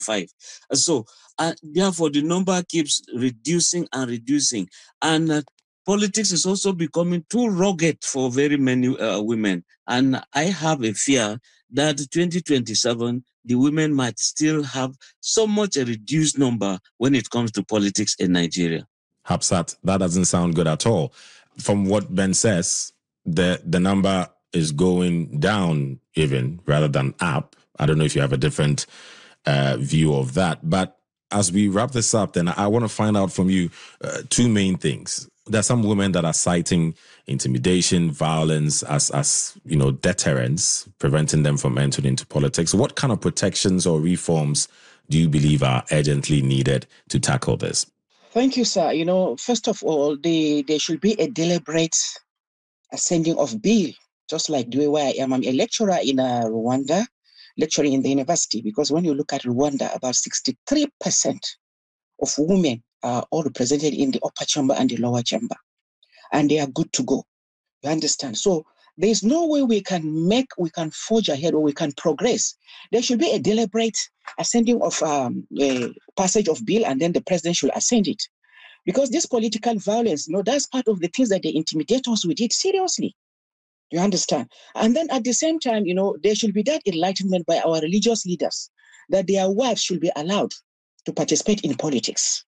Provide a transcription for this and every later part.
5. So, therefore, the number keeps reducing and reducing. And politics is also becoming too rugged for very many women. And I have a fear that 2027, the women might still have so much a reduced number when it comes to politics in Nigeria. Hapsat, that doesn't sound good at all. From what Ben says, the number is going down even rather than up. I don't know if you have a different view of that. But as we wrap this up, then I want to find out from you two main things. There are some women that are citing intimidation, violence as deterrents, preventing them from entering into politics. What kind of protections or reforms do you believe are urgently needed to tackle this? Thank you, sir. First of all, there should be a deliberate ascending of bill, just like the way I am. I'm a lecturer in Rwanda, lecturing in the university, because when you look at Rwanda, about 63% of women are all represented in the upper chamber and the lower chamber, and they are good to go. You understand? So there's no way we can forge ahead or we can progress. There should be a deliberate ascending of a passage of bill, and then the president should ascend it. Because this political violence, that's part of the things that they intimidate us with it seriously. You understand? And then at the same time, there should be that enlightenment by our religious leaders that their wives should be allowed to participate in politics.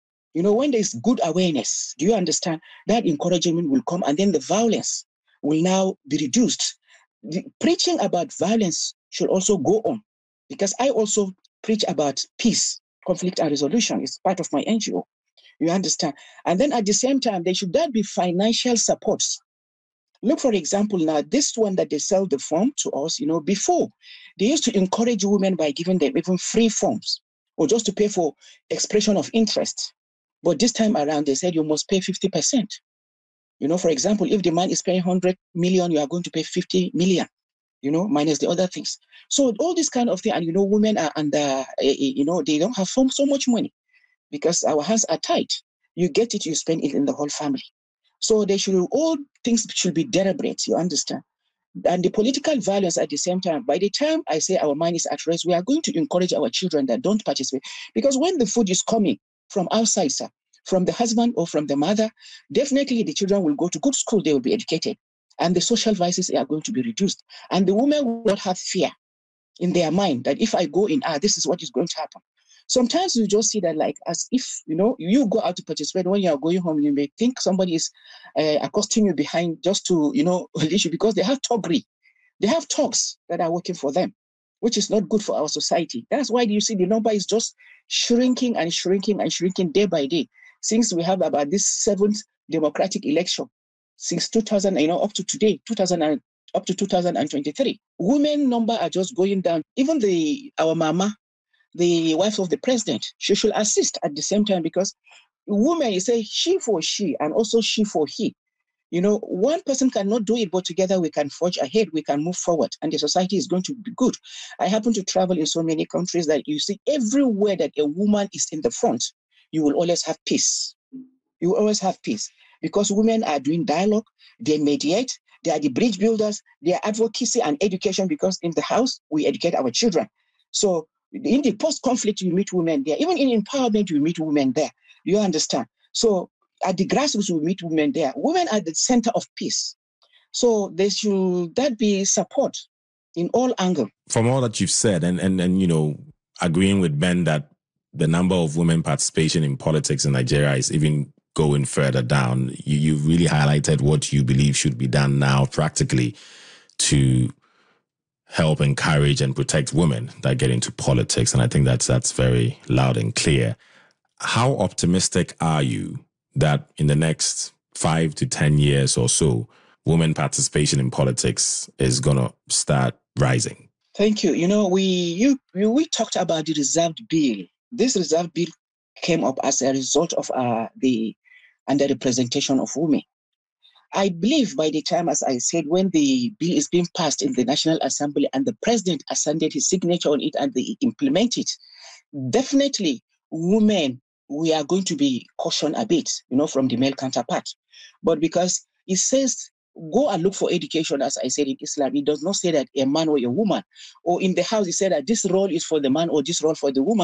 When there's good awareness, do you understand? That encouragement will come, and then the violence will now be reduced. The preaching about violence should also go on, because I also preach about peace, conflict, and resolution. It's part of my NGO. You understand? And then at the same time, there should be financial supports. Look, for example, now this one that they sell the form to us, before they used to encourage women by giving them even free forms or just to pay for expression of interest. But this time around, they said you must pay 50%. For example, if the man is paying 100 million, you are going to pay 50 million, minus the other things. So all this kind of thing, and women are under, they don't have so much money because our hands are tight. You get it, you spend it in the whole family. So all things should be deliberate, you understand? And the political violence at the same time, by the time I say our mind is at rest, we are going to encourage our children that don't participate. Because when the food is coming from outside, sir, from the husband or from the mother, definitely the children will go to good school, they will be educated. And the social vices are going to be reduced. And the women will not have fear in their mind that if I go in, this is what is going to happen. Sometimes you just see that like as if, you go out to participate. When you are going home, you may think somebody is accosting you behind just to, leash you, because they have toggery. They have talks that are working for them, which is not good for our society. That's why you see the number is just shrinking and shrinking and shrinking day by day. Since we have about this 7th democratic election, since 2000, up to today, up to 2023, women number are just going down. Even our mama, the wife of the president, she should assist at the same time, because women, you say she for she and also she for he. One person cannot do it, but together we can forge ahead, we can move forward, and the society is going to be good. I happen to travel in so many countries that you see everywhere that a woman is in the front, you will always have peace. You will always have peace, because women are doing dialogue, they mediate, they are the bridge builders, they are advocacy and education, because in the house, we educate our children. So in the post-conflict, you meet women there. Even in empowerment, you meet women there. You understand? So at the grassroots, we meet women there. Women are the center of peace. So there should be support in all angles. From all that you've said, and agreeing with Ben that the number of women participation in politics in Nigeria is even going further down, you've really highlighted what you believe should be done now practically to help encourage and protect women that get into politics. And I think that's very loud and clear. How optimistic are you that in the next 5 to 10 years or so, women participation in politics is going to start rising? Thank you. We talked about the reserved bill. This reserved bill came up as a result of the underrepresentation of women. I believe by the time, as I said, when the bill is being passed in the National Assembly and the president ascended his signature on it and they implement it, definitely women, we are going to be cautioned a bit, from the male counterpart. But because it says, go and look for education, as I said in Islam, it does not say that a man or a woman, or in the house, it said that this role is for the man or this role for the woman.